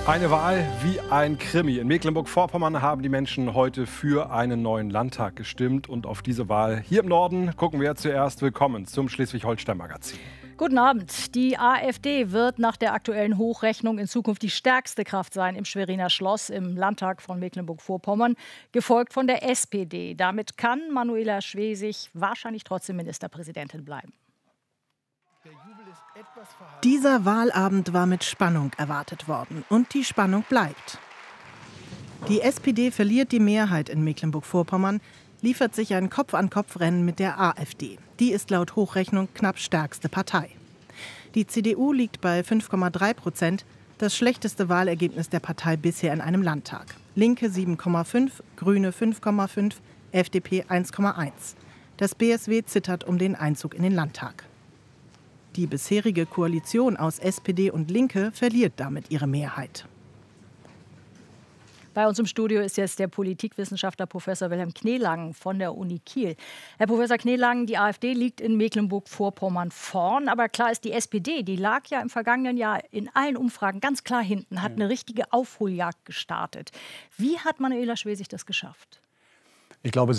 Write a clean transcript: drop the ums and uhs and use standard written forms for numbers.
Eine Wahl wie ein Krimi. In Mecklenburg-Vorpommern haben die Menschen heute für einen neuen Landtag gestimmt. Und auf diese Wahl hier im Norden gucken wir zuerst. Willkommen zum Schleswig-Holstein-Magazin. Guten Abend. Die AfD wird nach der aktuellen Hochrechnung in Zukunft die stärkste Kraft sein im Schweriner Schloss im Landtag von Mecklenburg-Vorpommern, gefolgt von der SPD. Damit kann Manuela Schwesig wahrscheinlich trotzdem Ministerpräsidentin bleiben. Dieser Wahlabend war mit Spannung erwartet worden und die Spannung bleibt. Die SPD verliert die Mehrheit in Mecklenburg-Vorpommern, liefert sich ein Kopf-an-Kopf-Rennen mit der AfD. Die ist laut Hochrechnung knapp stärkste Partei. Die CDU liegt bei 5,3%, das schlechteste Wahlergebnis der Partei bisher in einem Landtag. Linke 7,5, Grüne 5,5, FDP 1,1. Das BSW zittert um den Einzug in den Landtag. Die bisherige Koalition aus SPD und Linke verliert damit ihre Mehrheit. Bei uns im Studio ist jetzt der Politikwissenschaftler Professor Wilhelm Kneelangen von der Uni Kiel. Herr Professor Kneelangen, die AfD liegt in Mecklenburg-Vorpommern vorn. Aber klar ist, die SPD, die lag ja im vergangenen Jahr in allen Umfragen ganz klar hinten, hat eine richtige Aufholjagd gestartet. Wie hat Manuela Schwesig das geschafft? Ich glaube,